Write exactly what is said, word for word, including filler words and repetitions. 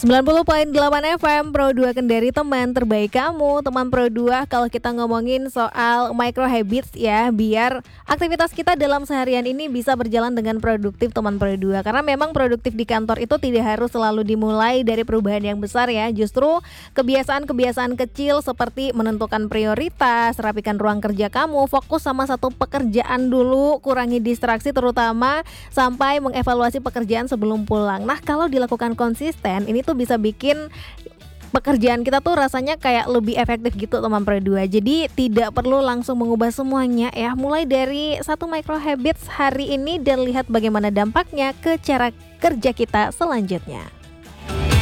sembilan puluh koma delapan F M Pro dua Kendari, teman terbaik kamu. Teman Pro dua, kalau kita ngomongin soal micro habits ya, biar aktivitas kita dalam seharian ini bisa berjalan dengan produktif, teman Pro dua. Karena memang produktif di kantor itu tidak harus selalu dimulai dari perubahan yang besar ya. Justru kebiasaan-kebiasaan kecil seperti menentukan prioritas, rapikan ruang kerja kamu, fokus sama satu pekerjaan dulu, kurangi distraksi terutama, sampai mengevaluasi pekerjaan sebelum pulang. Nah, kalau dilakukan konsisten, ini tuh bisa bikin pekerjaan kita tuh rasanya kayak lebih efektif gitu, teman Pro dua. Jadi tidak perlu langsung mengubah semuanya ya. Mulai dari satu micro habits hari ini dan lihat bagaimana dampaknya ke cara kerja kita selanjutnya.